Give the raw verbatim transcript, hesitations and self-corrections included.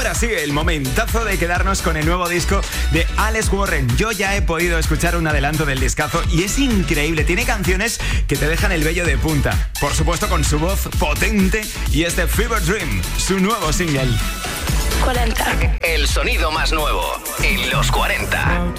Ahora sí, el momentazo de quedarnos con el nuevo disco de Alex Warren. Yo ya he podido escuchar un adelanto del discazo y es increíble. Tiene canciones que te dejan el vello de punta. Por supuesto, con su voz potente y este Fever Dream, su nuevo single. cuarenta. El sonido más nuevo en los cuarenta.